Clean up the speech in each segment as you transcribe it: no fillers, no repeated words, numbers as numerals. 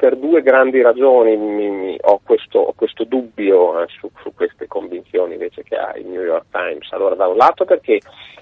per due grandi ragioni ho questo dubbio su queste convinzioni invece che ha il New York Times. Allora, da un lato perché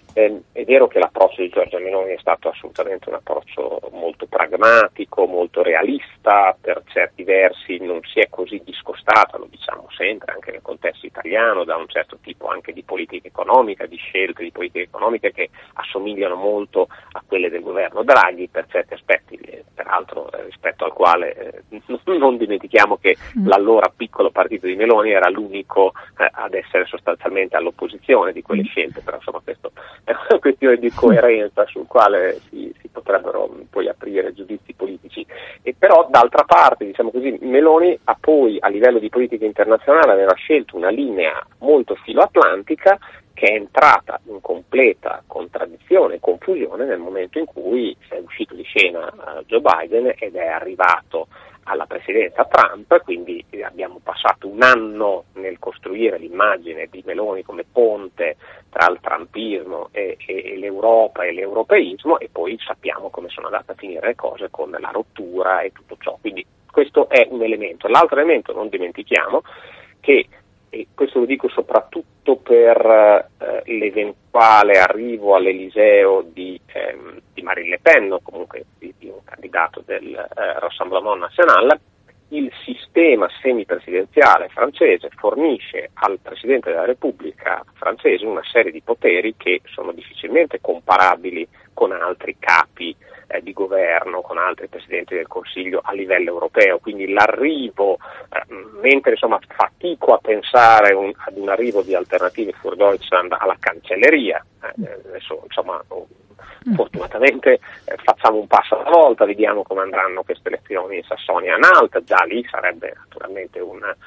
è vero che l'approccio di Giorgia Meloni è stato assolutamente un approccio molto pragmatico, molto realista, per certi versi non si è così discostata, lo diciamo sempre anche nel contesto italiano, da un certo tipo anche di politica economica, di scelte di politica economica che assomigliano molto a quelle del governo Draghi per certi aspetti, peraltro rispetto al quale non dimentichiamo che l'allora piccolo partito di Meloni era l'unico ad essere sostanzialmente all'opposizione di quelle scelte, però insomma questo è una questione di coerenza sul quale si potrebbero poi aprire giudizi politici. E però d'altra parte, diciamo così, Meloni ha poi a livello di politica internazionale aveva scelto una linea molto filoatlantica che è entrata in completa contraddizione e confusione nel momento in cui è uscito di scena Joe Biden ed è arrivato alla presidenza Trump, quindi abbiamo passato un anno nel costruire l'immagine di Meloni come ponte tra il trumpismo e l'Europa e l'europeismo, e poi sappiamo come sono andate a finire le cose con la rottura e tutto ciò. Quindi questo è un elemento. L'altro elemento, non dimentichiamo che, e questo lo dico soprattutto per l'eventuale arrivo all'Eliseo di Marine Le Pen, o comunque di un candidato del Rassemblement National, il sistema semipresidenziale francese fornisce al Presidente della Repubblica francese una serie di poteri che sono difficilmente comparabili con altri capi di governo, con altri Presidenti del Consiglio a livello europeo. Quindi l'arrivo, mentre insomma fatico a pensare ad un arrivo di Alternative für Deutschland alla cancelleria, adesso insomma fortunatamente facciamo un passo alla volta, vediamo come andranno queste elezioni in Sassonia-Anhalt, già lì sarebbe naturalmente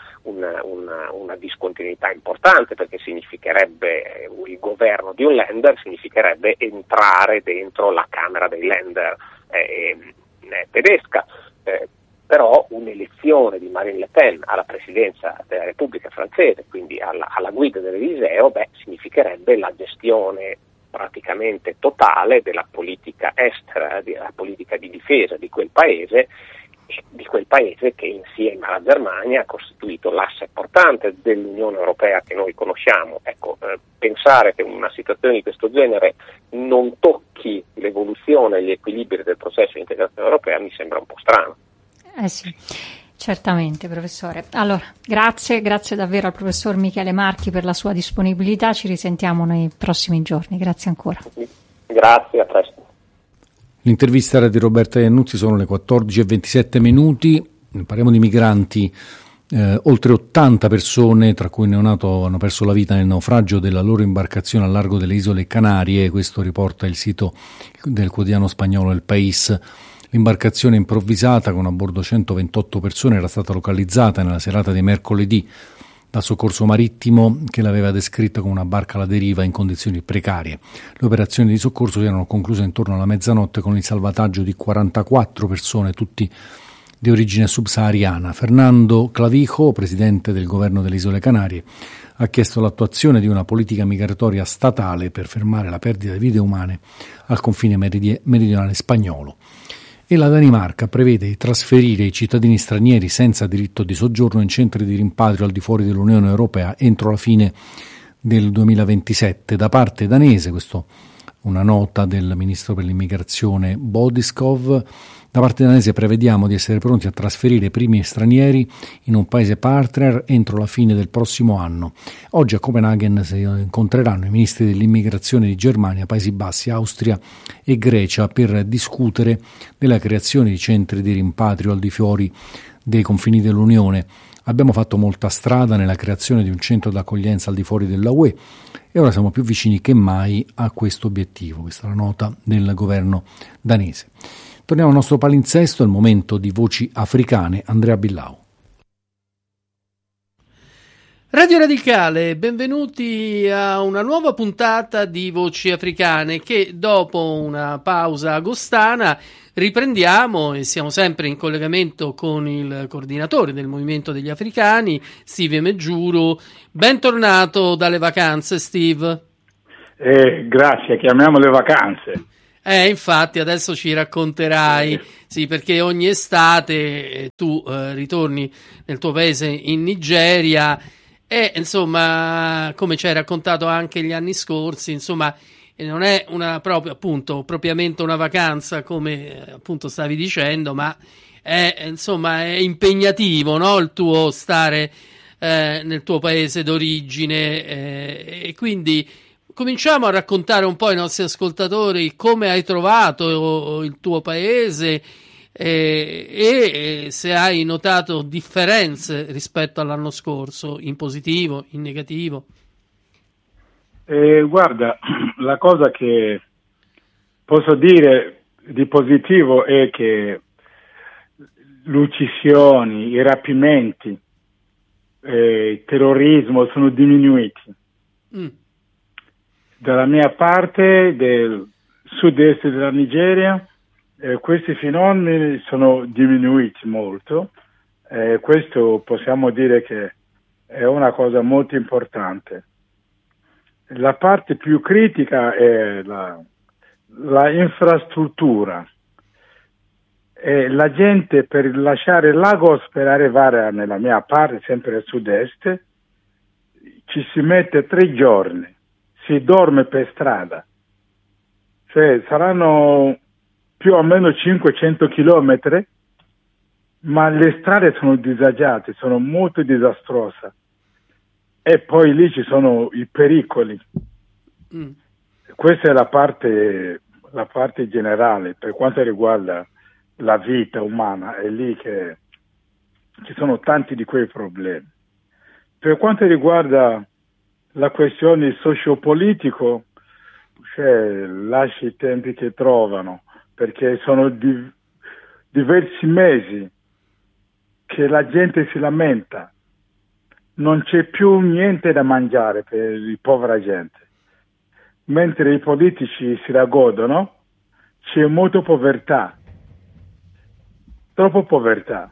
una discontinuità importante, perché significherebbe il governo di un Länder, significherebbe entrare dentro la Camera dei Länder tedesca. Però un'elezione di Marine Le Pen alla presidenza della Repubblica francese, quindi alla guida dell'Eliseo, significherebbe la gestione praticamente totale della politica estera, della politica di difesa di quel paese che insieme alla Germania ha costituito l'asse portante dell'Unione Europea che noi conosciamo. Ecco, pensare che una situazione di questo genere non tocchi l'evoluzione e gli equilibri del processo di integrazione europea mi sembra un po' strano. Sì. Certamente, professore. Allora, grazie davvero al professor Michele Marchi per la sua disponibilità. Ci risentiamo nei prossimi giorni. Grazie ancora. Grazie, a presto. L'intervista era di Roberta Iannuzzi, sono le 14:27. Parliamo di migranti. Oltre 80 persone, tra cui un neonato, hanno perso la vita nel naufragio della loro imbarcazione al largo delle isole Canarie. Questo riporta il sito del quotidiano spagnolo El País. L'imbarcazione improvvisata con a bordo 128 persone era stata localizzata nella serata di mercoledì dal soccorso marittimo, che l'aveva descritta come una barca alla deriva in condizioni precarie. Le operazioni di soccorso si erano concluse intorno alla mezzanotte con il salvataggio di 44 persone, tutti di origine subsahariana. Fernando Clavijo, presidente del governo delle Isole Canarie, ha chiesto l'attuazione di una politica migratoria statale per fermare la perdita di vite umane al confine meridionale spagnolo. E la Danimarca prevede di trasferire i cittadini stranieri senza diritto di soggiorno in centri di rimpatrio al di fuori dell'Unione Europea entro la fine del 2027. Da parte danese, questo una nota del ministro per l'immigrazione Bodskov, da parte danese prevediamo di essere pronti a trasferire i primi stranieri in un paese partner entro la fine del prossimo anno. Oggi a Copenaghen si incontreranno i ministri dell'immigrazione di Germania, Paesi Bassi, Austria e Grecia per discutere della creazione di centri di rimpatrio al di fuori dei confini dell'Unione. Abbiamo fatto molta strada nella creazione di un centro d'accoglienza al di fuori della UE e ora siamo più vicini che mai a questo obiettivo. Questa è la nota del governo danese. Torniamo al nostro palinsesto, è il momento di Voci Africane. Andrea Billau. Radio Radicale, benvenuti a una nuova puntata di Voci Africane che dopo una pausa agostana riprendiamo e siamo sempre in collegamento con il coordinatore del Movimento degli Africani, Steve Meggiuru. Bentornato dalle vacanze, Steve. Grazie, chiamiamole vacanze. Infatti adesso ci racconterai, sì, perché ogni estate tu ritorni nel tuo paese in Nigeria e insomma, come ci hai raccontato anche gli anni scorsi, insomma, non è una proprio appunto propriamente una vacanza come appunto stavi dicendo, ma è insomma è impegnativo, no? Il tuo stare nel tuo paese d'origine e quindi cominciamo a raccontare un po' ai nostri ascoltatori come hai trovato il tuo paese e se hai notato differenze rispetto all'anno scorso, in positivo, in negativo. Guarda, la cosa che posso dire di positivo è che le uccisioni, i rapimenti, il terrorismo sono diminuiti. Dalla mia parte del sud-est della Nigeria questi fenomeni sono diminuiti molto. Questo possiamo dire che è una cosa molto importante. La parte più critica è la infrastruttura. La gente per lasciare Lagos per arrivare nella mia parte, sempre a sud-est, ci si mette 3 giorni, si dorme per strada. Cioè saranno più o meno 500 chilometri, ma le strade sono disagiate, sono molto disastrose. E poi lì ci sono i pericoli. Questa è la parte generale per quanto riguarda la vita umana, è lì che ci sono tanti di quei problemi. Per quanto riguarda la questione socio-politico, cioè lascia i tempi che trovano, perché sono diversi mesi che la gente si lamenta. Non c'è più niente da mangiare per la povera gente. Mentre i politici si la godono, c'è molta povertà. Troppo povertà.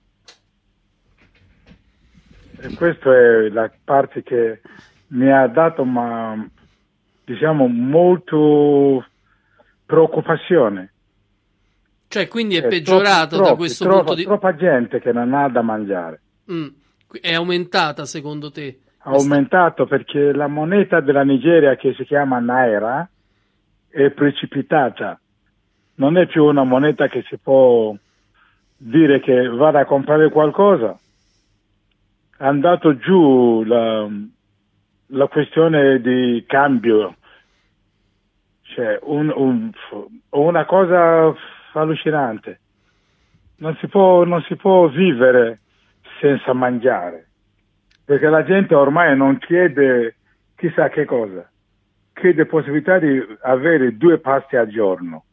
E questa è la parte che mi ha dato, diciamo, molto preoccupazione. Cioè, quindi è peggiorato da questo punto di... Troppa gente che non ha da mangiare. È aumentata secondo te? Ha aumentato perché la moneta della Nigeria, che si chiama Naira, è precipitata. Non è più una moneta che si può dire che vada a comprare qualcosa. È andato giù la questione di cambio. Cioè, una cosa allucinante. Non si può vivere senza mangiare, perché la gente ormai non chiede chissà che cosa, chiede possibilità di avere 2 pasti al giorno.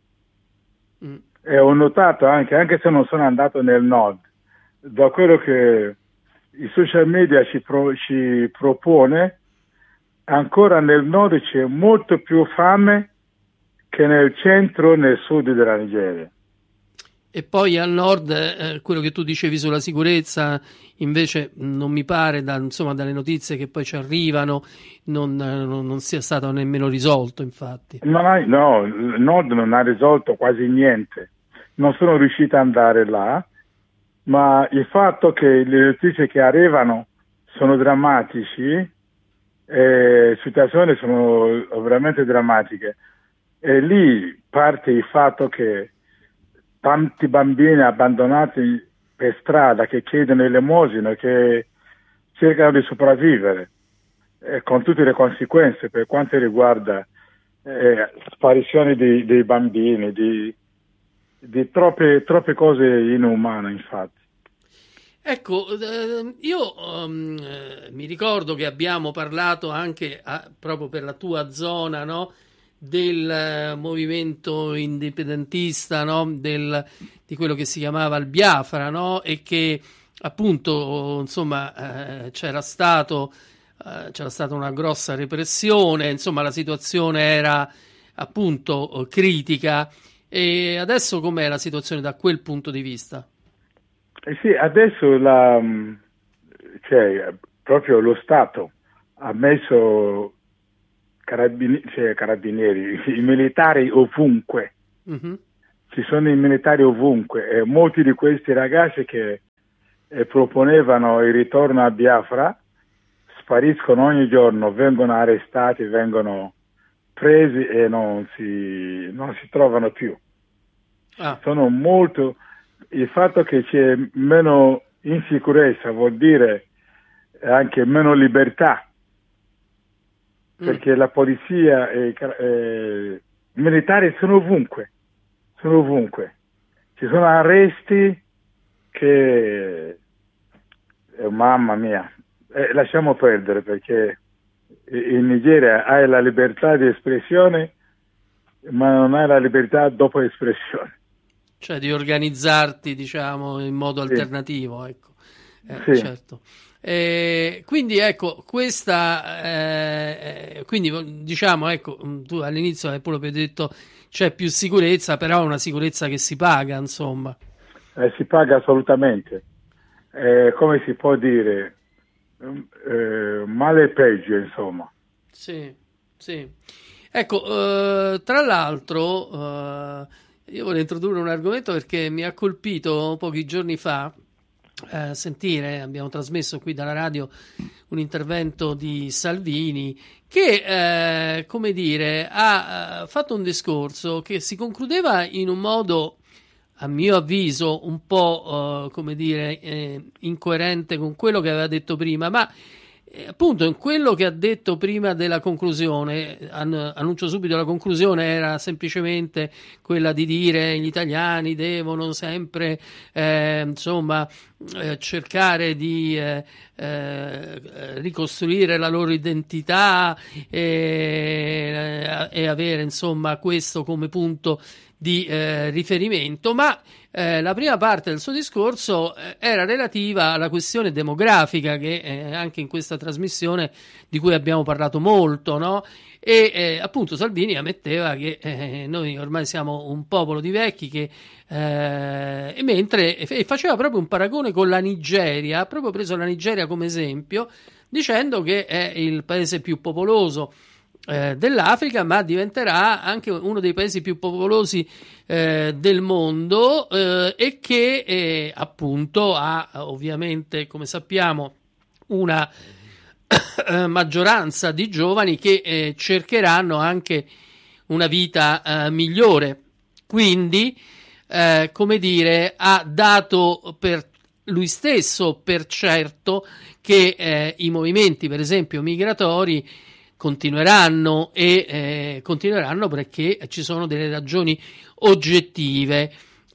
E ho notato anche se non sono andato nel nord, da quello che i social media ci propone, ancora nel nord c'è molto più fame che nel centro e nel sud della Nigeria. E poi al nord, quello che tu dicevi sulla sicurezza, invece non mi pare, dalle notizie che poi ci arrivano, non sia stato nemmeno risolto, infatti. No, il nord non ha risolto quasi niente. Non sono riuscito ad andare là, ma il fatto che le notizie che arrivano sono drammatici, situazioni sono veramente drammatiche. E lì parte il fatto che tanti bambini abbandonati per strada che chiedono elemosina, che cercano di sopravvivere, con tutte le conseguenze per quanto riguarda sparizioni dei bambini, di troppe cose inumane, infatti. Ecco, io mi ricordo che abbiamo parlato anche proprio per la tua zona, no? Del movimento indipendentista, no? Di quello che si chiamava il Biafra, no? E che appunto insomma c'era stata una grossa repressione, insomma la situazione era appunto critica. E adesso com'è la situazione da quel punto di vista? Sì, adesso proprio lo Stato ha messo carabinieri, i militari ovunque, Ci sono i militari ovunque e molti di questi ragazzi che proponevano il ritorno a Biafra spariscono ogni giorno, vengono arrestati, vengono presi e non si trovano più. Sono molto. Il fatto che c'è meno insicurezza vuol dire anche meno libertà, perché la polizia e i militari sono ovunque. Ci sono arresti che mamma mia, lasciamo perdere, perché in Nigeria hai la libertà di espressione ma non hai la libertà dopo espressione, cioè di organizzarti, diciamo, in modo alternativo, ecco. Sì. Certo. Quindi ecco, quindi diciamo, ecco, tu all'inizio hai proprio detto c'è più sicurezza, però è una sicurezza che si paga, insomma. Si paga assolutamente. Come si può dire, male e peggio, insomma. Sì. Ecco, tra l'altro, io volevo introdurre un argomento perché mi ha colpito pochi giorni fa sentire, abbiamo trasmesso qui dalla radio un intervento di Salvini che, come dire, ha fatto un discorso che si concludeva in un modo, a mio avviso, un po', come dire, incoerente con quello che aveva detto prima, ma appunto in quello che ha detto prima della conclusione, annuncio subito, la conclusione era semplicemente quella di dire gli italiani devono sempre cercare di ricostruire la loro identità e avere, insomma, questo come punto di riferimento, ma la prima parte del suo discorso era relativa alla questione demografica che anche in questa trasmissione di cui abbiamo parlato molto, no? E appunto Salvini ammetteva che noi ormai siamo un popolo di vecchi che e faceva proprio un paragone con la Nigeria, ha proprio preso la Nigeria come esempio, dicendo che è il paese più popoloso dell'Africa, ma diventerà anche uno dei paesi più popolosi del mondo e che appunto ha ovviamente, come sappiamo, una maggioranza di giovani che cercheranno anche una vita migliore. Quindi, come dire, ha dato per lui stesso per certo che i movimenti, per esempio, migratori continueranno perché ci sono delle ragioni oggettive.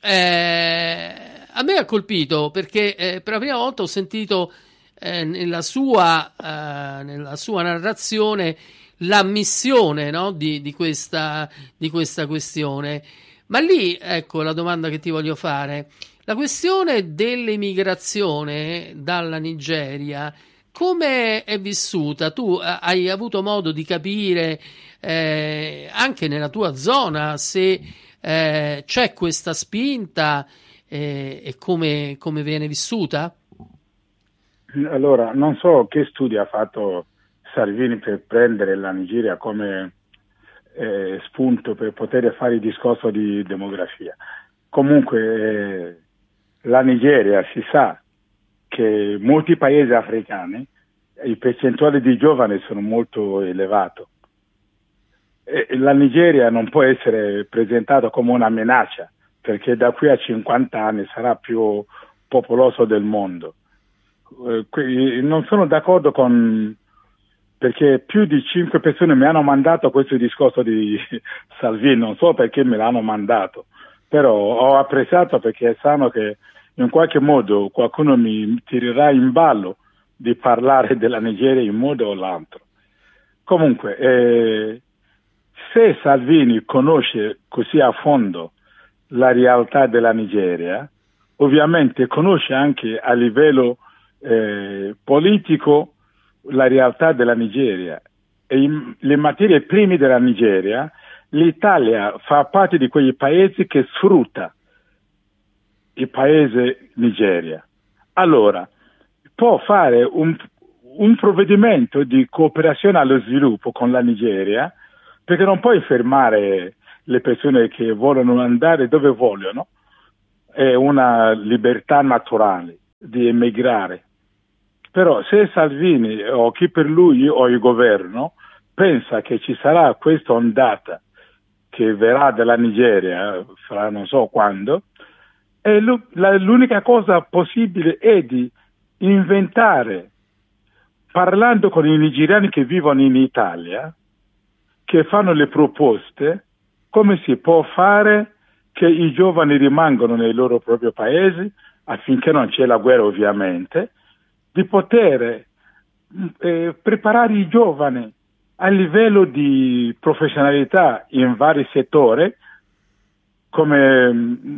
A me ha colpito perché per la prima volta ho sentito nella sua narrazione l'ammissione, no, di questa questione. Ma lì, ecco la domanda che ti voglio fare: la questione dell'emigrazione dalla Nigeria come è vissuta? Tu hai avuto modo di capire anche nella tua zona se c'è questa spinta e come viene vissuta? Allora, non so che studi ha fatto Salvini per prendere la Nigeria come spunto per poter fare il discorso di demografia. Comunque la Nigeria si sa che molti paesi africani i percentuali di giovani sono molto elevati. La Nigeria non può essere presentata come una minaccia, perché da qui a 50 anni sarà più popoloso del mondo. Non sono d'accordo perché più di 5 persone mi hanno mandato questo discorso di Salvini, non so perché me l'hanno mandato, però ho apprezzato perché sanno che in qualche modo qualcuno mi tirerà in ballo di parlare della Nigeria in modo o l'altro. Comunque, se Salvini conosce così a fondo la realtà della Nigeria, ovviamente conosce anche a livello politico la realtà della Nigeria e le materie prime della Nigeria. L'Italia fa parte di quei paesi che sfrutta il paese Nigeria. Allora, può fare un provvedimento di cooperazione allo sviluppo con la Nigeria, perché non puoi fermare le persone che vogliono andare dove vogliono, è una libertà naturale di emigrare. Però se Salvini o chi per lui o il governo pensa che ci sarà questa ondata che verrà dalla Nigeria fra non so quando, e l'unica cosa possibile è di inventare, parlando con i nigeriani che vivono in Italia, che fanno le proposte, come si può fare che i giovani rimangano nei loro propri paesi, affinché non c'è la guerra ovviamente, di poter preparare i giovani a livello di professionalità in vari settori, come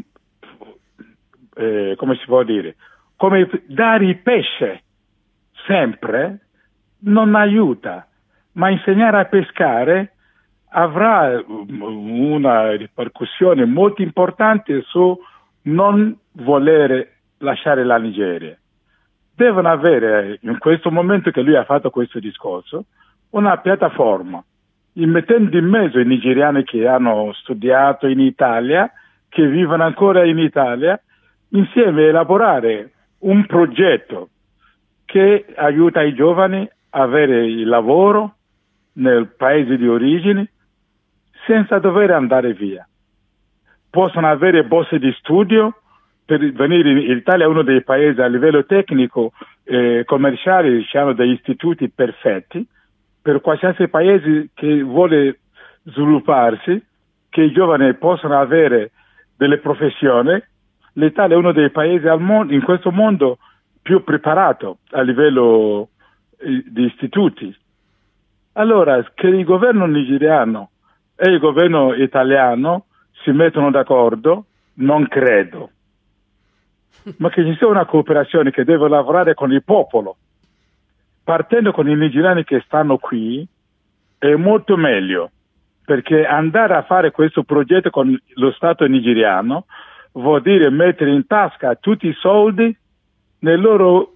si può dire, come dare il pesce sempre non aiuta, ma insegnare a pescare avrà una ripercussione molto importante su non voler lasciare la Nigeria. Devono avere, in questo momento che lui ha fatto questo discorso, una piattaforma, mettendo in mezzo i nigeriani che hanno studiato in Italia, che vivono ancora in Italia, insieme a elaborare un progetto che aiuta i giovani a avere il lavoro nel paese di origine senza dover andare via. Possono avere borse di studio per venire in Italia, è uno dei paesi a livello tecnico commerciale, hanno degli istituti perfetti per qualsiasi paese che vuole svilupparsi, che i giovani possano avere delle professioni. L'Italia è uno dei paesi al mondo, in questo mondo più preparato a livello di istituti. Allora, che il governo nigeriano e il governo italiano si mettono d'accordo, non credo. Ma che ci sia una cooperazione che deve lavorare con il popolo, partendo con i nigeriani che stanno qui, è molto meglio, perché andare a fare questo progetto con lo Stato nigeriano vuol dire mettere in tasca tutti i soldi nelle loro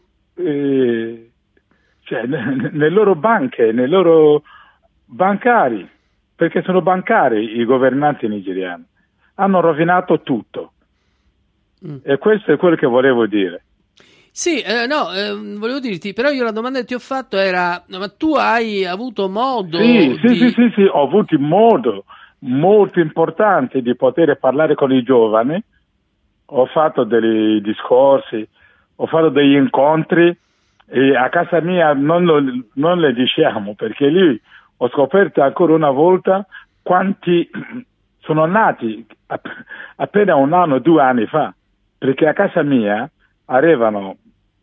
banche, nei loro bancari, perché sono bancari i governanti nigeriani. Hanno rovinato tutto. E questo è quello che volevo dire. Sì, volevo dirti, però io la domanda che ti ho fatto era, ma tu hai avuto modo Sì, ho avuto modo molto importante di poter parlare con i giovani, ho fatto dei discorsi, ho fatto degli incontri, e a casa mia non le diciamo, perché lì ho scoperto ancora una volta quanti sono nati appena 1 anno, 2 anni fa, perché a casa mia arrivano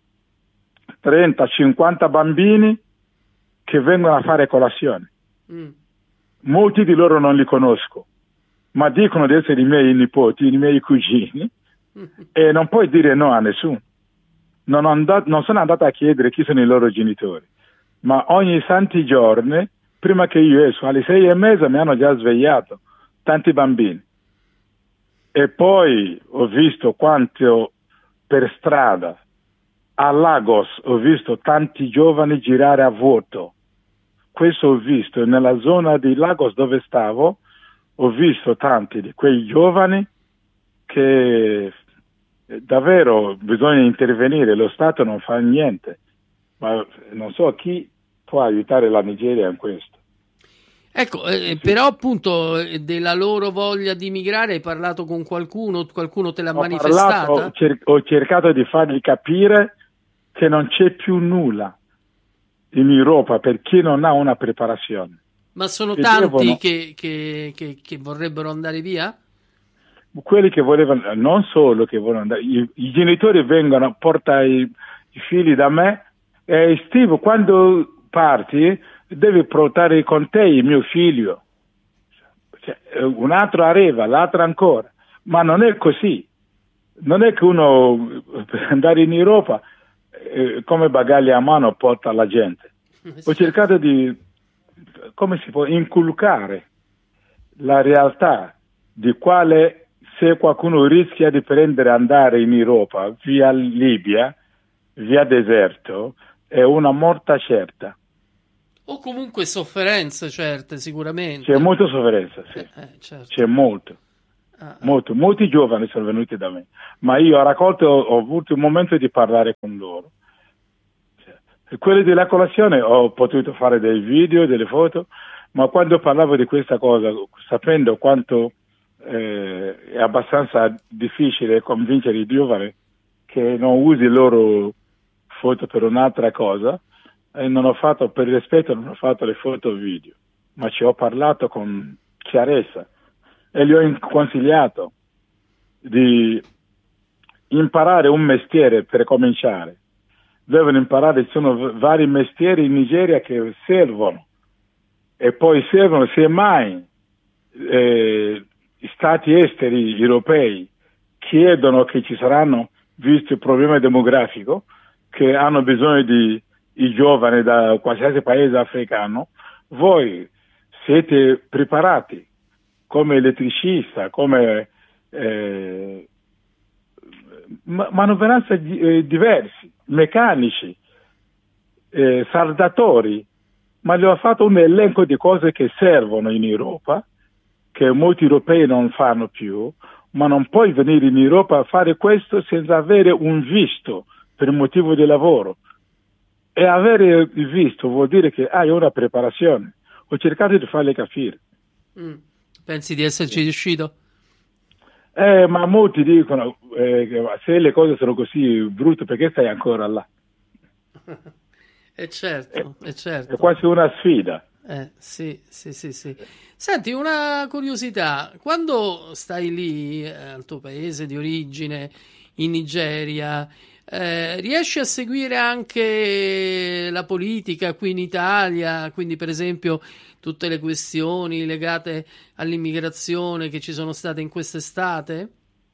30-50 bambini che vengono a fare colazione. Molti di loro non li conosco, ma dicono di essere i miei nipoti, i miei cugini, e non puoi dire no a nessuno. Non sono andato a chiedere chi sono i loro genitori, ma ogni santi giorni, prima che io esco, alle 6:30 mi hanno già svegliato tanti bambini. E poi ho visto quanto per strada a Lagos ho visto tanti giovani girare a vuoto. Questo ho visto nella zona di Lagos dove stavo, ho visto tanti di quei giovani che davvero bisogna intervenire, lo Stato non fa niente, ma non so chi può aiutare la Nigeria in questo. Ecco, però appunto della loro voglia di migrare hai parlato con qualcuno te l'ha manifestata? Ho cercato di fargli capire che non c'è più nulla in Europa per chi non ha una preparazione. Ma sono tanti che vorrebbero andare via? Quelli che volevano, non solo che vogliono andare, i genitori vengono, portano i figli da me, e Steve, quando parti devi portare con te il mio figlio. Un altro arriva, l'altro ancora, ma non è così. Non è che uno per andare in Europa come bagagli a mano porta la gente. Ho cercato di, come si può, inculcare la realtà di quale, se qualcuno rischia di andare in Europa via Libia, via deserto, è una morte certa. O comunque sofferenze certe, sicuramente. C'è molta sofferenza, sì. Certo. C'è molto. Molti giovani sono venuti da me, ma io ho avuto un momento di parlare con loro. Quelli della colazione ho potuto fare dei video, delle foto, ma quando parlavo di questa cosa, sapendo quanto è abbastanza difficile convincere i giovani che non usi le loro foto per un'altra cosa, non ho fatto, per rispetto, non ho fatto le foto o video, ma ci ho parlato con chiarezza. E gli ho consigliato di imparare un mestiere per cominciare. Devono imparare, ci sono vari mestieri in Nigeria che servono, e poi servono se mai stati esteri europei chiedono che ci saranno, visto il problema demografico, che hanno bisogno di i giovani da qualsiasi paese africano, voi siete preparati come elettricista, come manovalanza diversi, meccanici, saldatori, ma gli ho fatto un elenco di cose che servono in Europa, che molti europei non fanno più, ma non puoi venire in Europa a fare questo senza avere un visto per motivo di lavoro. E avere il visto vuol dire che hai una preparazione. Ho cercato di farle capire. Pensi di esserci riuscito? Ma molti dicono se le cose sono così brutte, perché stai ancora là? È certo. È quasi una sfida. Sì. Senti, una curiosità, quando stai lì al tuo paese di origine, in Nigeria, riesci a seguire anche la politica qui in Italia, quindi per esempio tutte le questioni legate all'immigrazione che ci sono state in quest'estate?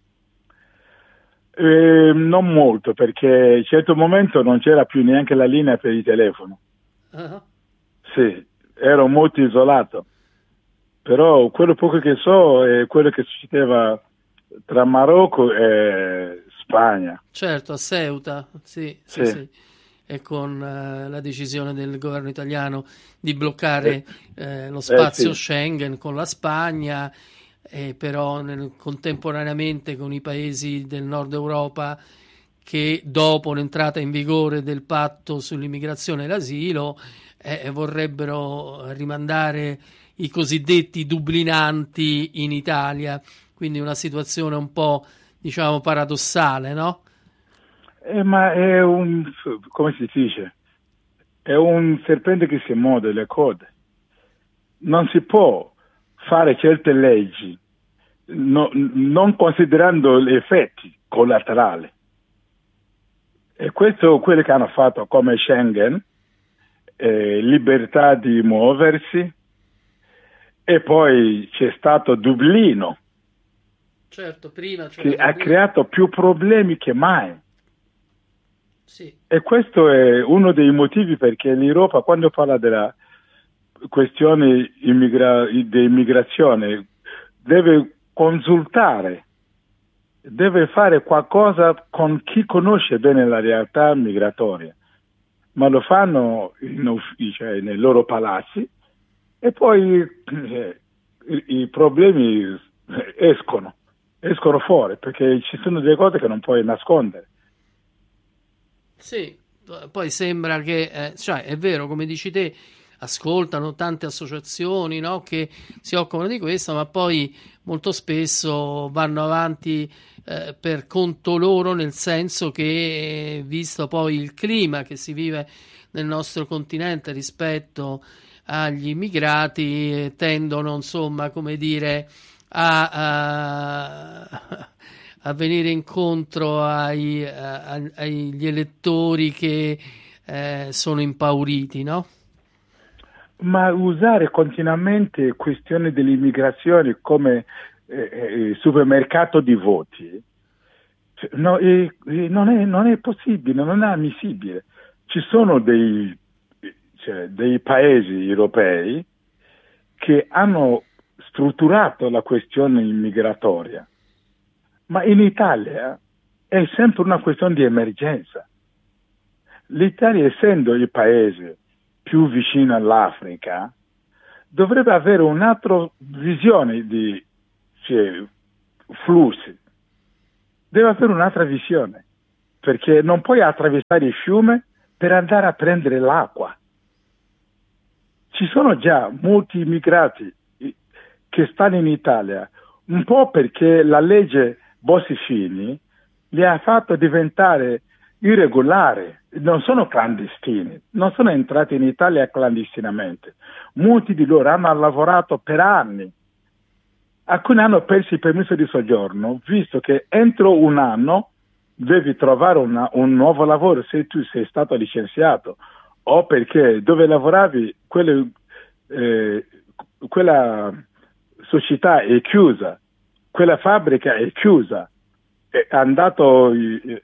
Non molto, perché a un certo momento non c'era più neanche la linea per il telefono. Sì, ero molto isolato, però quello poco che so è quello che succedeva tra Marocco e Spagna. Certo, a Ceuta, sì. E con la decisione del governo italiano di bloccare lo spazio Schengen con la Spagna, però contemporaneamente con i paesi del nord Europa che dopo l'entrata in vigore del patto sull'immigrazione e l'asilo vorrebbero rimandare i cosiddetti dublinanti in Italia, quindi una situazione un po', diciamo, paradossale, no? Ma è come si dice? È un serpente che si morde le code. Non si può fare certe leggi non considerando gli effetti collaterali. E questo è quello che hanno fatto come Schengen, libertà di muoversi, e poi c'è stato Dublino, certo, prima, che ha creato più problemi che mai. Sì. E questo è uno dei motivi perché l'Europa, quando parla della questione di immigrazione, deve consultare, deve fare qualcosa con chi conosce bene la realtà migratoria, ma lo fanno nei loro palazzi, e poi i problemi escono fuori, perché ci sono delle cose che non puoi nascondere. Sì, poi sembra che, è vero, come dici te, ascoltano tante associazioni, no, che si occupano di questo, ma poi molto spesso vanno avanti per conto loro, nel senso che, visto poi il clima che si vive nel nostro continente rispetto agli immigrati, tendono, insomma, come dire, a venire incontro agli elettori che sono impauriti, no? Ma usare continuamente questioni dell'immigrazione come supermercato di voti non è possibile, non è ammissibile. Ci sono dei paesi europei che hanno strutturato la questione immigratoria, ma in Italia è sempre una questione di emergenza. L'Italia, essendo il paese più vicino all'Africa, dovrebbe avere un'altra visione di flussi. Deve avere un'altra visione, perché non puoi attraversare il fiume per andare a prendere l'acqua. Ci sono già molti immigrati che stanno in Italia, un po' perché la legge Bossi-Fini li ha fatto diventare irregolari, non sono clandestini, non sono entrati in Italia clandestinamente. Molti di loro hanno lavorato per anni. Alcuni hanno perso il permesso di soggiorno, visto che entro un anno devi trovare un nuovo lavoro se tu sei stato licenziato, o perché dove lavoravi quella società è chiusa, quella fabbrica è chiusa, è andato in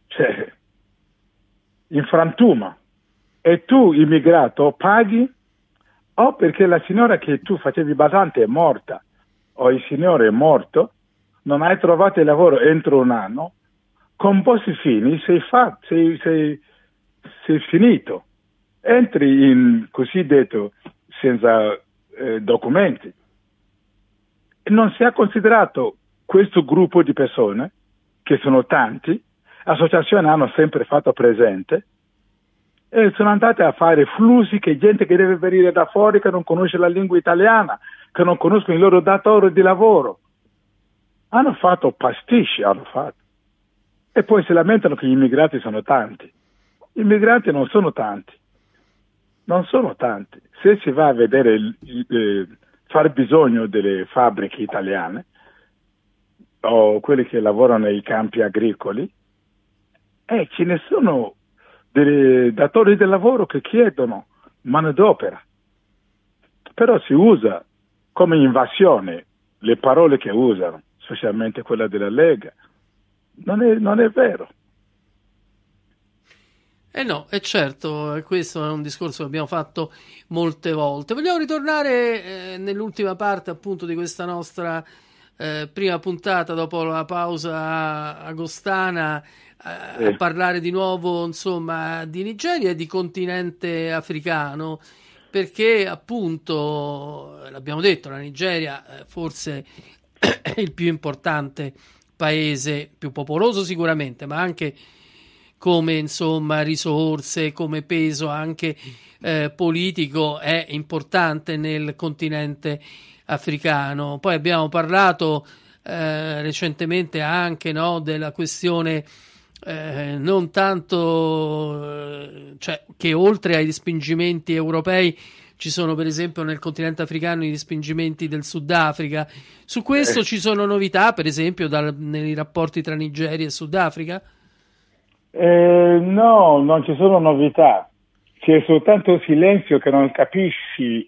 frantuma, e tu immigrato paghi, o perché la signora che tu facevi badante è morta, o il signore è morto, non hai trovato il lavoro entro un anno, con Bossi-Fini sei finito, entri in cosiddetto senza documenti. Non si è considerato questo gruppo di persone, che sono tanti, associazioni hanno sempre fatto presente, e sono andate a fare flussi, che gente che deve venire da fuori, che non conosce la lingua italiana, che non conoscono il loro datore di lavoro. Hanno fatto pasticci, e poi si lamentano che gli immigrati sono tanti. Gli immigrati non sono tanti. Se si va a vedere far bisogno delle fabbriche italiane o quelli che lavorano nei campi agricoli, ce ne sono dei datori di lavoro che chiedono manodopera. Però si usa come invasione le parole che usano, specialmente quella della Lega. Non è vero. No, è certo, questo è un discorso che abbiamo fatto molte volte. Vogliamo ritornare nell'ultima parte appunto di questa nostra prima puntata dopo la pausa agostana a parlare di nuovo, insomma, di Nigeria e di continente africano, perché appunto, l'abbiamo detto, la Nigeria forse è il più importante paese, più popoloso sicuramente, ma anche come insomma risorse, come peso anche politico è importante nel continente africano. Poi abbiamo parlato recentemente anche, no, della questione non tanto cioè che oltre ai respingimenti europei ci sono per esempio nel continente africano i respingimenti del Sudafrica. Su questo ci sono novità, per esempio nei rapporti tra Nigeria e Sudafrica? No, non ci sono novità, c'è soltanto silenzio che non capisci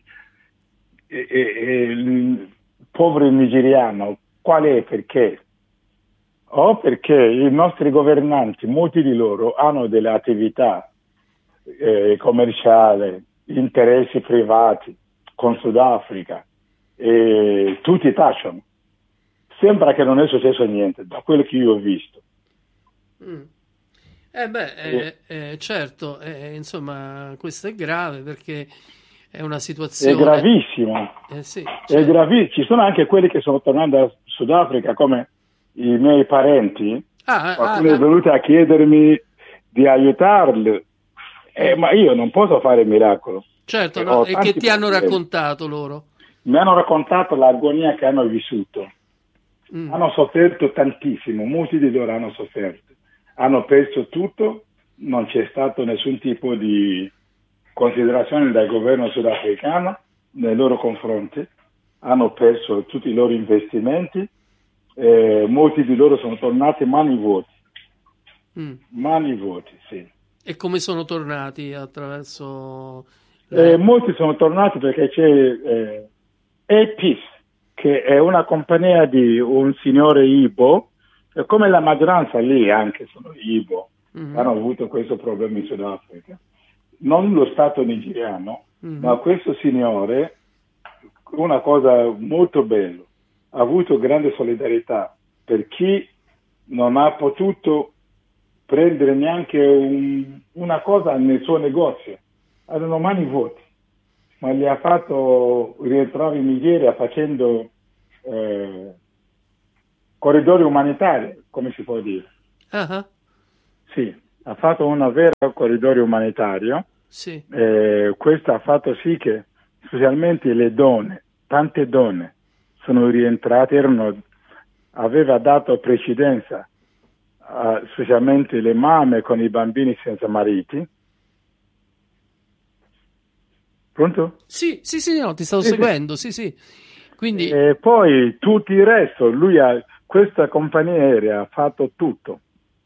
il povero nigeriano qual è, perché o perché i nostri governanti, molti di loro hanno delle attività commerciali, interessi privati con Sudafrica e tutti tacciono. Sembra che non è successo niente da quello che io ho visto. Certo, insomma, questo è grave perché è una situazione... È gravissimo. Sì, certo. È gravissimo. Ci sono anche quelli che sono tornati da Sudafrica, come i miei parenti. Qualcuno è venuto a chiedermi di aiutarli, ma io non posso fare il miracolo. Certo, no? E che ti hanno raccontato loro? Mi hanno raccontato l'agonia che hanno vissuto. Hanno sofferto tantissimo, molti di loro hanno sofferto. Hanno perso tutto, non c'è stato nessun tipo di considerazione dal governo sudafricano nei loro confronti, hanno perso tutti i loro investimenti, molti di loro sono tornati mani vuoti, sì. E come sono tornati? Attraverso... molti sono tornati perché c'è Epis, che è una compagnia di un signore Igbo, e come la maggioranza lì anche sono Igbo, hanno avuto questo problema in Sudafrica. Non lo Stato nigeriano, ma questo signore, una cosa molto bella, ha avuto grande solidarietà per chi non ha potuto prendere neanche una cosa nel suo negozio. erano mani vuote, ma li ha fatto rientrare in Nigeria facendo corridori umanitari, come si può dire. Ah, Sì, ha fatto un vero corridoio umanitario. sì. Questo ha fatto sì che specialmente le donne, tante donne sono rientrate, aveva dato precedenza specialmente le mamme con i bambini senza mariti. Pronto? Sì, no, ti stavo Sì, seguendo, sì. Quindi... E poi tutto il resto, questa compagnia aerea ha fatto tutto.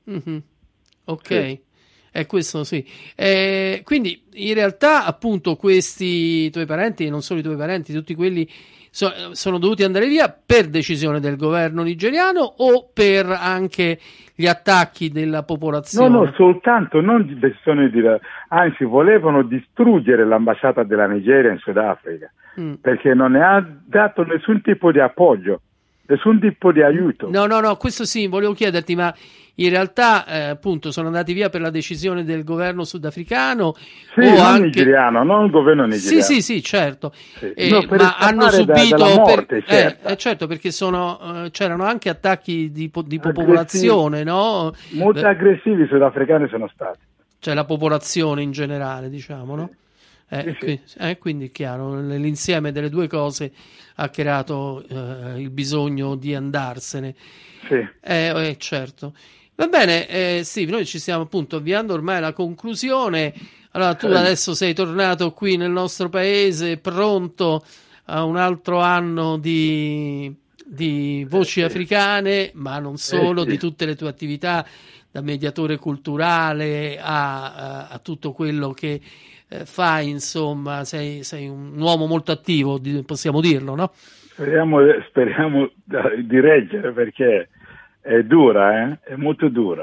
Ok, Sì. Questo sì. Quindi in realtà appunto questi tuoi parenti, e non solo i tuoi parenti, tutti quelli sono dovuti andare via per decisione del governo nigeriano o per anche gli attacchi della popolazione? No, soltanto, non di decisione anzi volevano distruggere l'ambasciata della Nigeria in Sudafrica, perché non ne ha dato nessun tipo di appoggio, nessun tipo di aiuto. No, questo sì, volevo chiederti, ma in realtà appunto sono andati via per la decisione del governo sudafricano? Sì, o non anche... nigeriano, non il governo nigeriano. Sì, certo. Sì. No, Ma hanno subito dalla morte, certo, perché c'erano anche attacchi di popolazione, no? Molto aggressivi i sudafricani sono stati. Cioè la popolazione in generale, diciamo, no? Sì. Quindi è chiaro, l'insieme delle due cose ha creato il bisogno di andarsene. Sì. Certo. Va bene, Steve, noi ci stiamo appunto avviando ormai alla conclusione. Allora, tu adesso sei tornato qui nel nostro paese, pronto a un altro anno di voci africane, ma non solo, di tutte le tue attività, da mediatore culturale a tutto quello che fai, insomma, sei un uomo molto attivo, possiamo dirlo, no? Speriamo di reggere, perché è dura, è molto dura.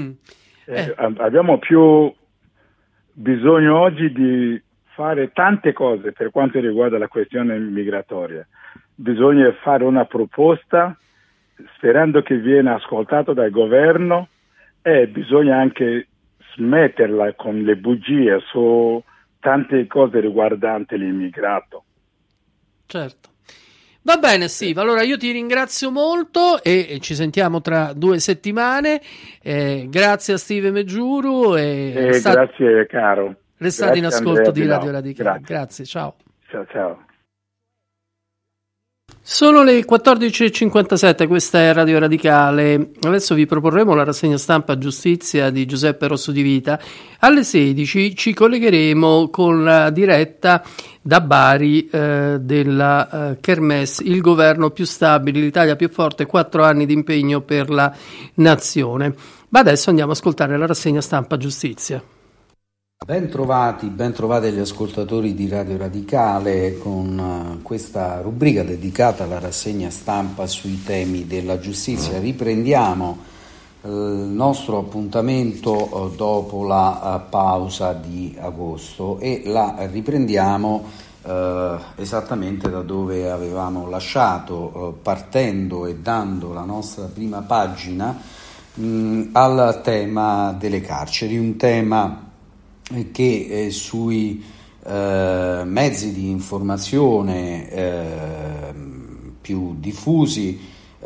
Abbiamo più bisogno oggi di fare tante cose per quanto riguarda la questione migratoria. Bisogna fare una proposta sperando che viene ascoltato dal governo, e bisogna anche smetterla con le bugie su tante cose riguardanti l'immigrato. Certo. Va bene, Steve, allora io ti ringrazio molto e ci sentiamo tra 2 settimane. Grazie a Steve Meggiuru grazie caro. Restate in ascolto di Radio Radicale. Grazie, ciao. Ciao. Sono le 14.57, questa è Radio Radicale. Adesso vi proporremo la rassegna stampa Giustizia di Giuseppe Rosso di Vita. Alle 16 ci collegheremo con la diretta da Bari della Kermesse, il governo più stabile, l'Italia più forte, 4 anni di impegno per la nazione. Ma adesso andiamo a ascoltare la rassegna stampa Giustizia. Ben trovati gli ascoltatori di Radio Radicale con questa rubrica dedicata alla rassegna stampa sui temi della giustizia. Riprendiamo il nostro appuntamento dopo la pausa di agosto e la riprendiamo esattamente da dove avevamo lasciato, partendo e dando la nostra prima pagina al tema delle carceri, un tema che sui mezzi di informazione più diffusi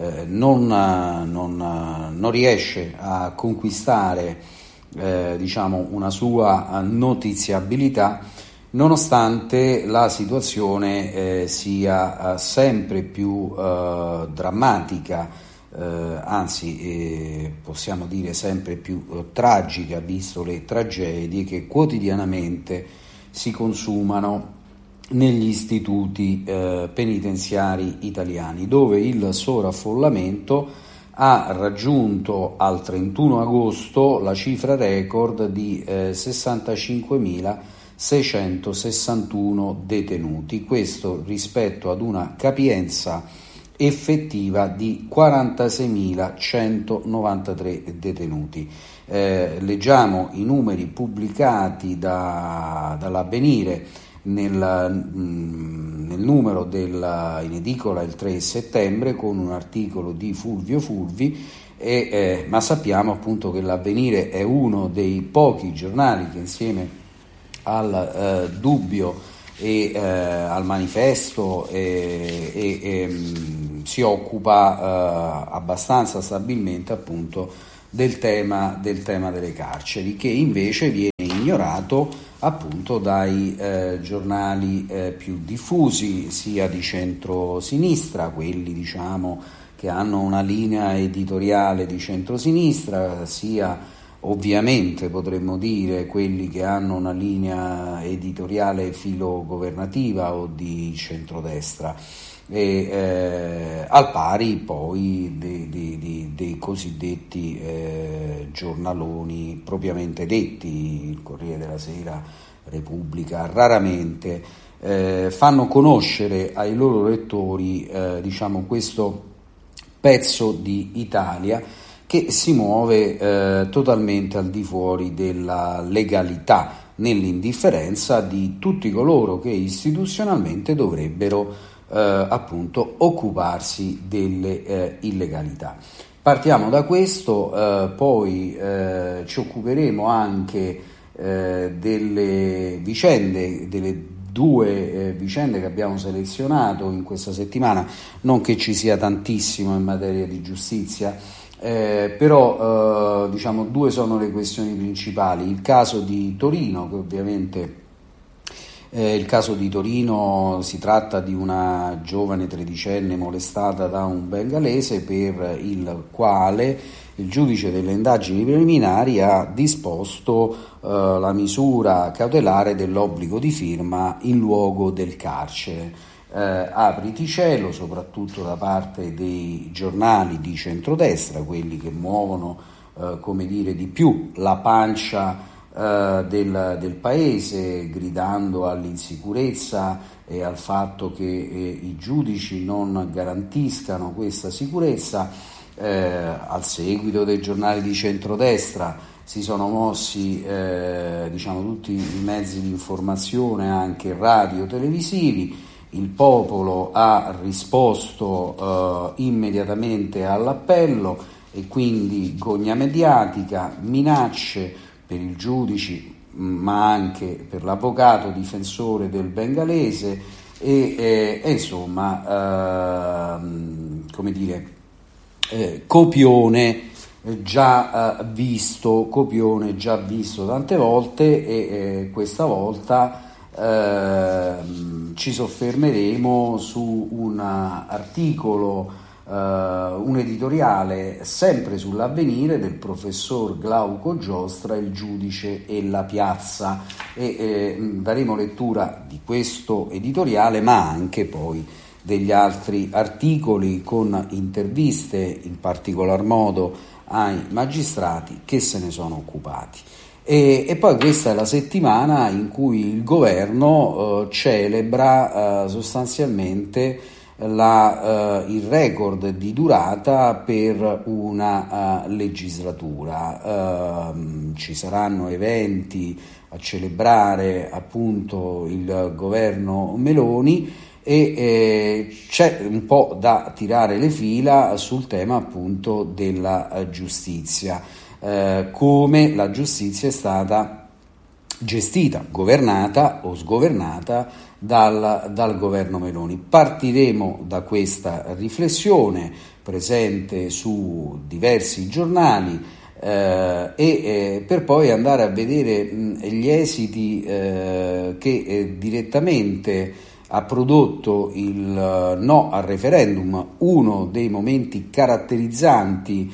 non riesce a conquistare una sua notiziabilità, nonostante la situazione sia sempre più drammatica. Anzi, possiamo dire sempre più tragica, visto le tragedie che quotidianamente si consumano negli istituti penitenziari italiani, dove il sovraffollamento ha raggiunto al 31 agosto la cifra record di 65.661 detenuti, questo rispetto ad una capienza effettiva di 46.193 detenuti. Leggiamo i numeri pubblicati dall'Avvenire nel numero in edicola il 3 settembre con un articolo di Fulvio Fulvi, ma sappiamo appunto che l'Avvenire è uno dei pochi giornali che insieme al dubbio e al manifesto si occupa abbastanza stabilmente appunto del tema delle carceri, che invece viene ignorato appunto dai giornali più diffusi, sia di centro-sinistra, quelli diciamo che hanno una linea editoriale di centro-sinistra, sia ovviamente potremmo dire quelli che hanno una linea editoriale filogovernativa o di centrodestra, al pari poi dei cosiddetti giornaloni propriamente detti, il Corriere della Sera, Repubblica, raramente fanno conoscere ai loro lettori diciamo questo pezzo di Italia che si muove totalmente al di fuori della legalità, nell'indifferenza di tutti coloro che istituzionalmente dovrebbero appunto occuparsi delle illegalità. Partiamo da questo, poi ci occuperemo anche delle vicende, delle due vicende che abbiamo selezionato in questa settimana, non che ci sia tantissimo in materia di giustizia, però diciamo due sono le questioni principali. Il caso di Torino, che ovviamente il caso di Torino si tratta di una giovane tredicenne molestata da un bengalese, per il quale il giudice delle indagini preliminari ha disposto la misura cautelare dell'obbligo di firma in luogo del carcere. Apriti cielo, soprattutto da parte dei giornali di centrodestra, quelli che muovono come dire di più la pancia del paese, gridando all'insicurezza e al fatto che i giudici non garantiscano questa sicurezza. Al seguito dei giornali di centrodestra si sono mossi diciamo tutti i mezzi di informazione, anche radio, televisivi. Il popolo ha risposto immediatamente all'appello, e quindi gogna mediatica, minacce per il giudice ma anche per l'avvocato difensore del bengalese e insomma come dire copione già visto tante volte, e questa volta ci soffermeremo su un articolo, un editoriale sempre sull'Avvenire del professor Glauco Giostra, Il giudice e la piazza, e daremo lettura di questo editoriale ma anche poi degli altri articoli con interviste, in particolar modo ai magistrati che se ne sono occupati. E poi questa è la settimana in cui il governo celebra sostanzialmente il record di durata per una legislatura. Ci saranno eventi a celebrare appunto il governo Meloni, e c'è un po' da tirare le fila sul tema appunto della giustizia, come la giustizia è stata gestita, governata o sgovernata dal governo Meloni. Partiremo da questa riflessione presente su diversi giornali per poi andare a vedere gli esiti che direttamente ha prodotto il no al referendum, uno dei momenti caratterizzanti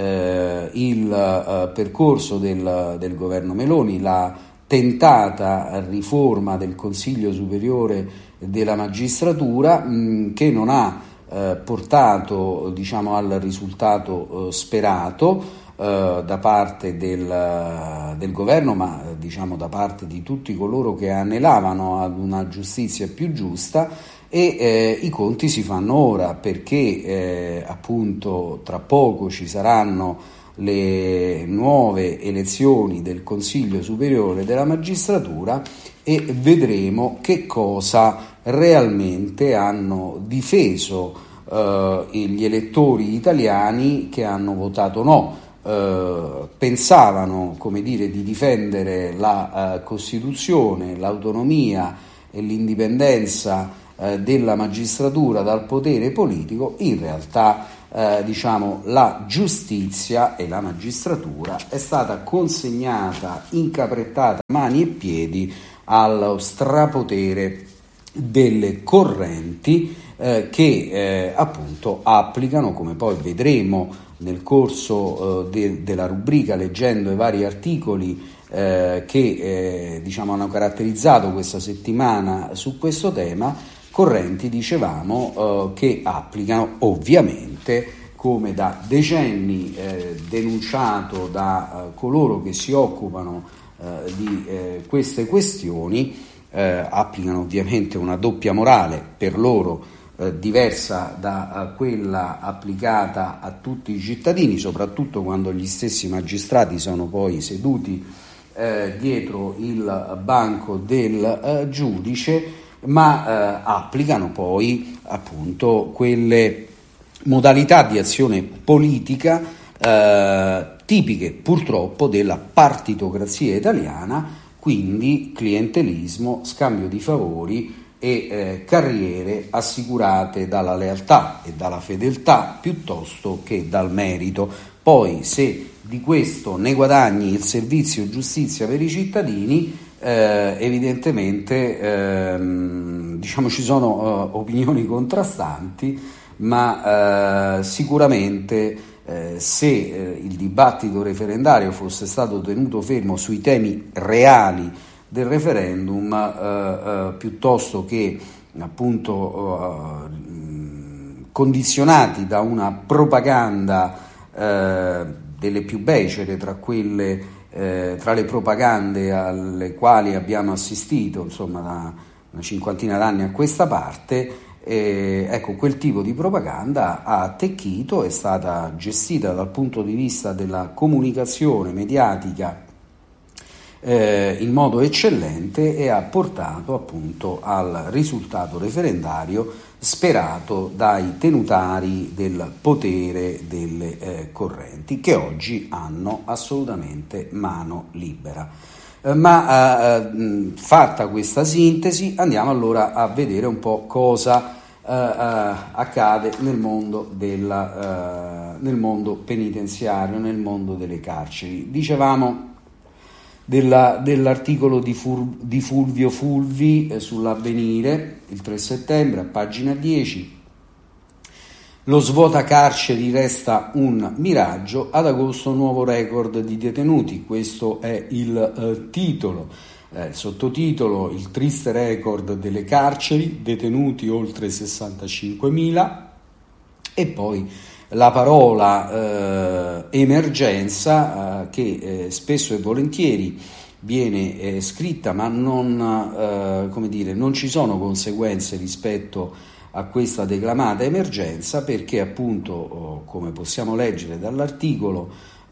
il percorso del governo Meloni, la tentata riforma del Consiglio Superiore della Magistratura, che non ha portato diciamo al risultato sperato da parte del governo, ma diciamo da parte di tutti coloro che annelavano ad una giustizia più giusta, e i conti si fanno ora, perché appunto tra poco ci saranno le nuove elezioni del Consiglio Superiore della Magistratura e vedremo che cosa realmente hanno difeso gli elettori italiani che hanno votato no pensavano, come dire, di difendere la Costituzione, l'autonomia e l'indipendenza della magistratura dal potere politico, in realtà la giustizia e la magistratura è stata consegnata, incaprettata mani e piedi allo strapotere delle correnti che appunto applicano, come poi vedremo nel corso della rubrica, leggendo i vari articoli che hanno caratterizzato questa settimana su questo tema, correnti, dicevamo, che applicano ovviamente, come da decenni denunciato da coloro che si occupano di queste questioni, applicano ovviamente una doppia morale per loro diversa da quella applicata a tutti i cittadini, soprattutto quando gli stessi magistrati sono poi seduti dietro il banco del giudice, ma applicano poi appunto quelle modalità di azione politica tipiche purtroppo della partitocrazia italiana, quindi clientelismo, scambio di favori e carriere assicurate dalla lealtà e dalla fedeltà piuttosto che dal merito. Poi, se di questo ne guadagni il servizio giustizia per i cittadini, evidentemente ci sono opinioni contrastanti, ma sicuramente se il dibattito referendario fosse stato tenuto fermo sui temi reali del referendum, piuttosto che appunto condizionati da una propaganda delle più becere tra le propagande alle quali abbiamo assistito insomma da una cinquantina d'anni a questa parte, quel tipo di propaganda ha attecchito, è stata gestita dal punto di vista della comunicazione mediatica in modo eccellente e ha portato appunto al risultato referendario sperato dai tenutari del potere delle correnti, che oggi hanno assolutamente mano libera. Fatta questa sintesi, andiamo allora a vedere un po' cosa accade nel mondo penitenziario, nel mondo delle carceri. Dicevamo dell'articolo di Fulvio Fulvi sull'Avvenire, il 3 settembre, a pagina 10. Lo svuota carceri resta un miraggio, ad agosto nuovo record di detenuti. Questo è il titolo. Il sottotitolo: il triste record delle carceri, detenuti oltre 65.000. E poi la parola emergenza, che spesso e volentieri viene scritta, ma non ci sono conseguenze rispetto a questa declamata emergenza, perché appunto, come possiamo leggere dall'articolo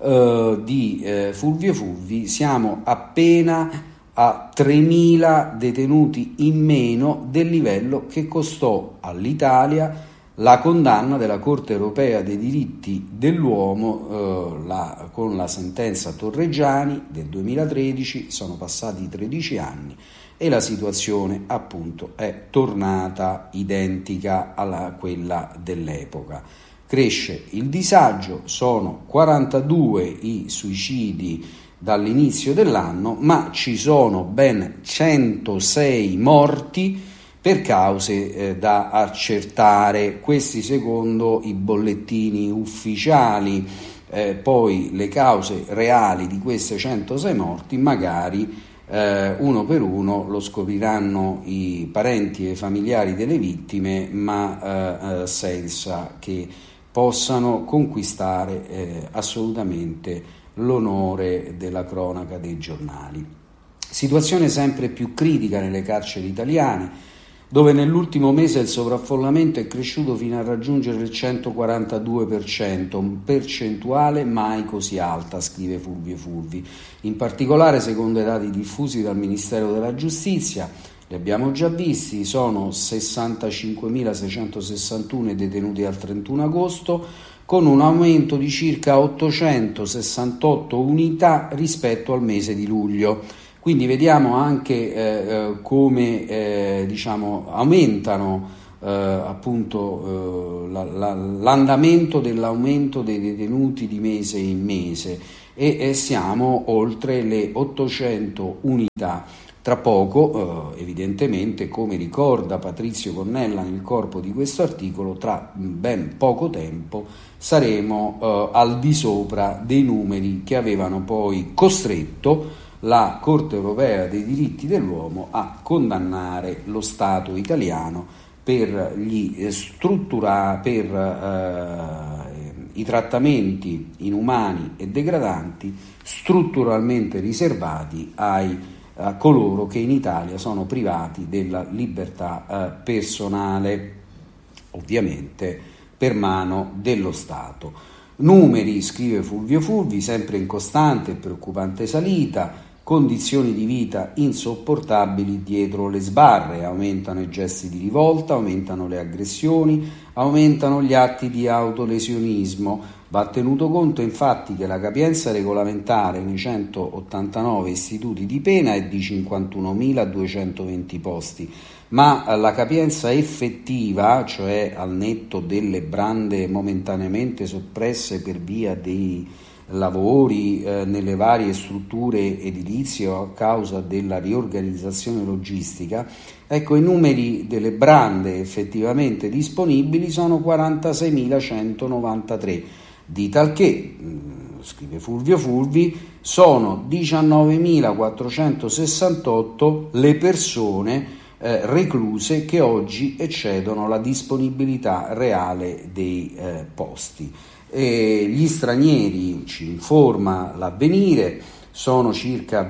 di Fulvio Fulvi, siamo appena a 3.000 detenuti in meno del livello che costò all'Italia la condanna della Corte europea dei diritti dell'uomo con la sentenza Torreggiani del 2013. Sono passati 13 anni e la situazione appunto è tornata identica a quella dell'epoca. Cresce il disagio, sono 42 i suicidi dall'inizio dell'anno, ma ci sono ben 106 morti per cause da accertare, questi secondo i bollettini ufficiali. Poi le cause reali di queste 106 morti magari uno per uno lo scopriranno i parenti e i familiari delle vittime, ma senza che possano conquistare assolutamente l'onore della cronaca dei giornali. Situazione sempre più critica nelle carceri italiane, dove nell'ultimo mese il sovraffollamento è cresciuto fino a raggiungere il 142%, un percentuale mai così alta, scrive Fulvio Fulvi. In particolare, secondo i dati diffusi dal Ministero della Giustizia, li abbiamo già visti, sono 65.661 detenuti al 31 agosto, con un aumento di circa 868 unità rispetto al mese di luglio. Quindi vediamo anche come aumentano l'andamento dell'aumento dei detenuti di mese in mese e siamo oltre le 800 unità. Tra poco, evidentemente, come ricorda Patrizio Connella nel corpo di questo articolo, tra ben poco tempo saremo al di sopra dei numeri che avevano poi costretto la Corte europea dei diritti dell'uomo a condannare lo Stato italiano per i trattamenti inumani e degradanti strutturalmente riservati a coloro che in Italia sono privati della libertà personale, ovviamente per mano dello Stato. Numeri, scrive Fulvio Fulvi, sempre in costante e preoccupante salita, condizioni di vita insopportabili dietro le sbarre, aumentano i gesti di rivolta, aumentano le aggressioni, aumentano gli atti di autolesionismo. Va tenuto conto infatti che la capienza regolamentare nei 189 istituti di pena è di 51.220 posti, ma la capienza effettiva, cioè al netto delle brande momentaneamente soppresse per via dei lavori nelle varie strutture edilizie o a causa della riorganizzazione logistica, ecco, i numeri delle brande effettivamente disponibili sono 46.193, di talché, scrive Fulvio Fulvi, sono 19.468 le persone recluse che oggi eccedono la disponibilità reale dei posti. Gli stranieri, ci informa l'Avvenire, sono circa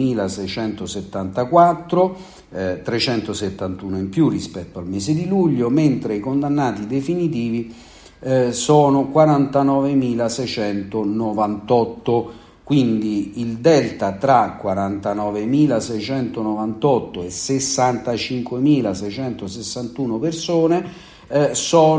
20.674, 371 in più rispetto al mese di luglio, mentre i condannati definitivi sono 49.698, quindi il delta tra 49.698 e 65.661 persone è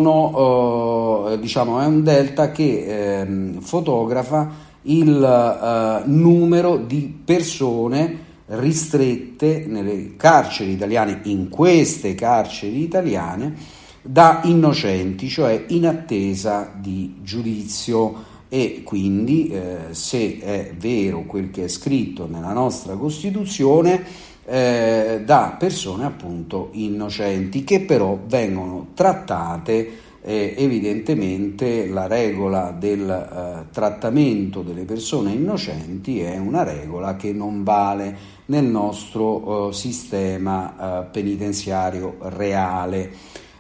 un delta che fotografa il numero di persone ristrette nelle carceri italiane, in queste carceri italiane, da innocenti, cioè in attesa di giudizio. E quindi se è vero quel che è scritto nella nostra Costituzione, da persone appunto innocenti, che però vengono trattate evidentemente. La regola del trattamento delle persone innocenti è una regola che non vale nel nostro sistema penitenziario reale.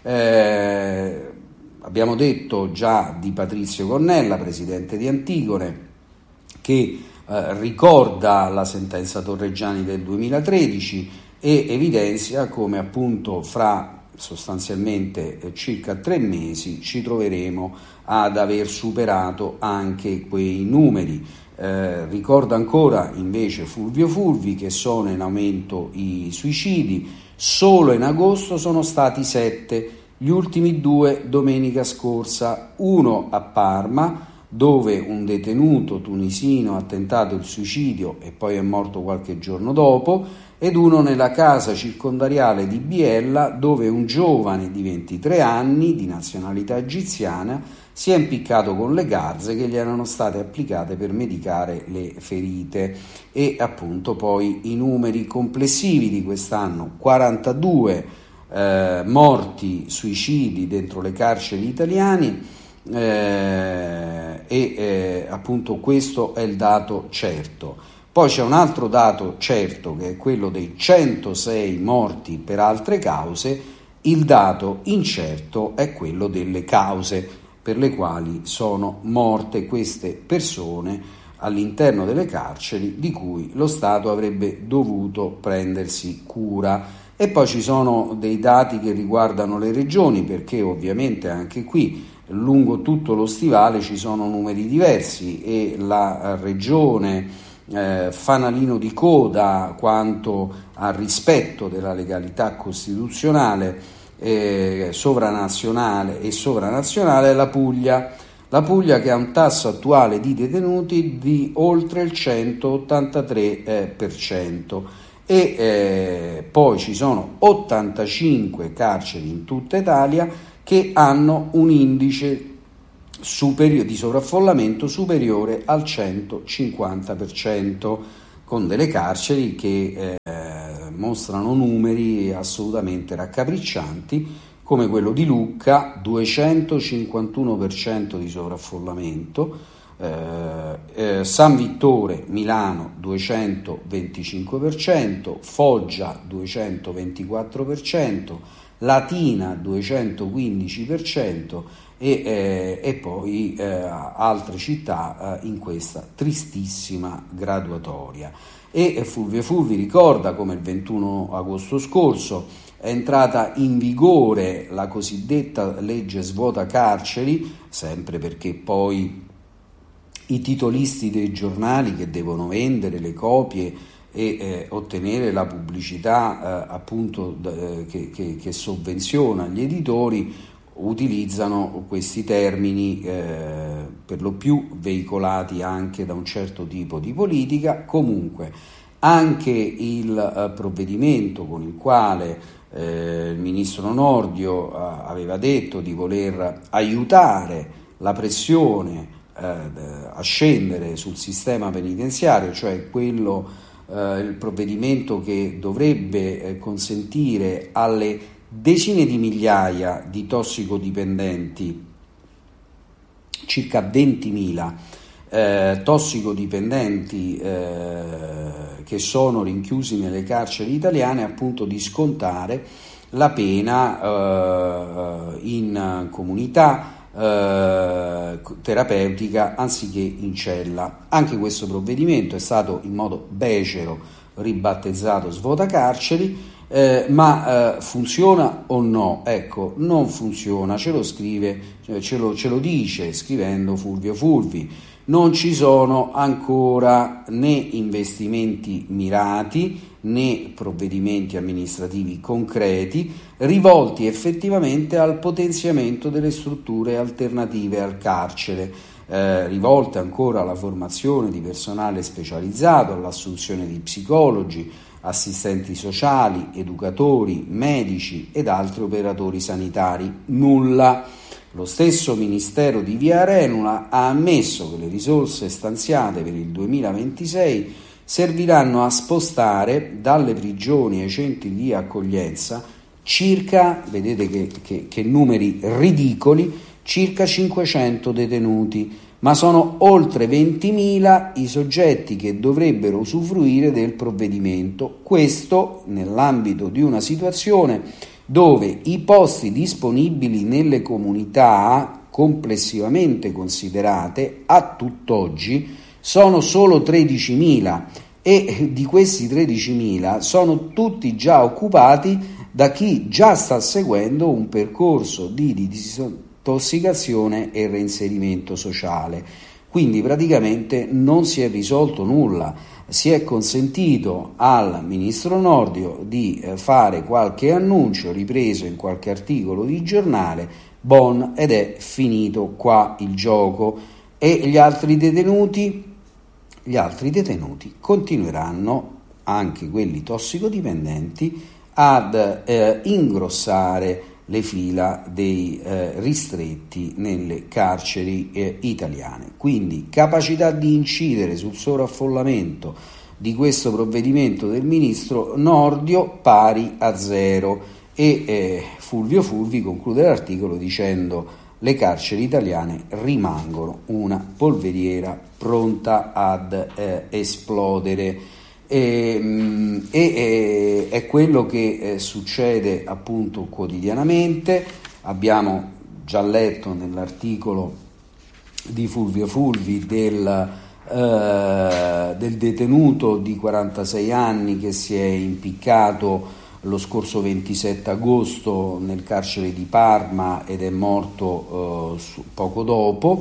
Abbiamo detto già di Patrizio Connella, presidente di Antigone, che ricorda la sentenza Torreggiani del 2013 e evidenzia come appunto fra sostanzialmente circa 3 mesi ci troveremo ad aver superato anche quei numeri. Ricorda ancora invece Fulvio Fulvi che sono in aumento i suicidi, solo in agosto sono stati 7, gli ultimi 2 domenica scorsa, uno a Parma, dove un detenuto tunisino ha tentato il suicidio e poi è morto qualche giorno dopo, ed uno nella casa circondariale di Biella, dove un giovane di 23 anni di nazionalità egiziana si è impiccato con le garze che gli erano state applicate per medicare le ferite. E appunto poi i numeri complessivi di quest'anno: 42 morti, suicidi dentro le carceri italiane. Appunto questo è il dato certo. Poi c'è un altro dato certo, che è quello dei 106 morti per altre cause. Il dato incerto è quello delle cause per le quali sono morte queste persone all'interno delle carceri, di cui lo Stato avrebbe dovuto prendersi cura. E poi ci sono dei dati che riguardano le regioni, perché ovviamente anche qui lungo tutto lo stivale ci sono numeri diversi e la regione fanalino di coda quanto al rispetto della legalità costituzionale, sovranazionale è la Puglia. La Puglia, che ha un tasso attuale di detenuti di oltre il 183%, e poi ci sono 85 carceri in tutta Italia che hanno un indice di sovraffollamento superiore al 150%, con delle carceri che mostrano numeri assolutamente raccapriccianti, come quello di Lucca, 251% di sovraffollamento, San Vittore, Milano, 225%, Foggia 224%, Latina 215% e poi altre città in questa tristissima graduatoria. E Fulvio Fulvi ricorda come il 21 agosto scorso è entrata in vigore la cosiddetta legge svuota carceri, sempre perché poi i titolisti dei giornali, che devono vendere le copie e ottenere la pubblicità che sovvenziona gli editori, utilizzano questi termini per lo più veicolati anche da un certo tipo di politica. Comunque anche il provvedimento con il quale il ministro Nordio aveva detto di voler aiutare la pressione a scendere sul sistema penitenziario, cioè il provvedimento che dovrebbe consentire alle decine di migliaia di tossicodipendenti, circa 20.000 tossicodipendenti che sono rinchiusi nelle carceri italiane, appunto di scontare la pena in comunità terapeutica anziché in cella. Anche questo provvedimento è stato in modo becero ribattezzato svuota carceri, ma funziona o no? Ecco, non funziona, ce lo dice scrivendo Fulvio Fulvi. Non ci sono ancora né investimenti mirati né provvedimenti amministrativi concreti rivolti effettivamente al potenziamento delle strutture alternative al carcere, rivolte ancora alla formazione di personale specializzato, all'assunzione di psicologi, assistenti sociali, educatori, medici ed altri operatori sanitari. Nulla. Lo stesso Ministero di Via Arenula ha ammesso che le risorse stanziate per il 2026 serviranno a spostare dalle prigioni ai centri di accoglienza circa, vedete che numeri ridicoli, circa 500 detenuti, ma sono oltre 20.000 i soggetti che dovrebbero usufruire del provvedimento. Questo nell'ambito di una situazione dove i posti disponibili nelle comunità, complessivamente considerate, a tutt'oggi sono solo 13.000, e di questi 13.000 sono tutti già occupati da chi già sta seguendo un percorso di disintossicazione e reinserimento sociale. Quindi praticamente non si è risolto nulla. Si è consentito al ministro Nordio di fare qualche annuncio ripreso in qualche articolo di giornale, ed è finito qua il gioco. E gli altri detenuti continueranno, anche quelli tossicodipendenti, ad ingrossare le fila dei ristretti nelle carceri italiane. Quindi capacità di incidere sul sovraffollamento di questo provvedimento del ministro Nordio pari a zero, e Fulvio Fulvi conclude l'articolo dicendo: le carceri italiane rimangono una polveriera pronta ad esplodere. È quello che succede appunto quotidianamente. Abbiamo già letto nell'articolo di Fulvio Fulvi del detenuto di 46 anni che si è impiccato lo scorso 27 agosto nel carcere di Parma ed è morto poco dopo,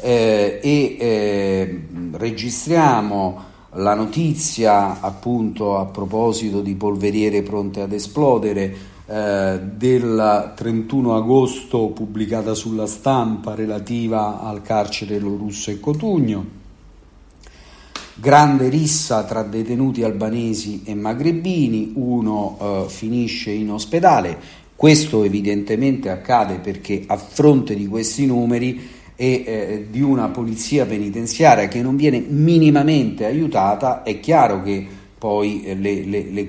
registriamo la notizia appunto a proposito di polveriere pronte ad esplodere del 31 agosto pubblicata sulla Stampa relativa al carcere Lorusso e Cotugno. Grande rissa tra detenuti albanesi e magrebini, uno finisce in ospedale. Questo evidentemente accade perché a fronte di questi numeri e di una polizia penitenziaria che non viene minimamente aiutata, è chiaro che poi le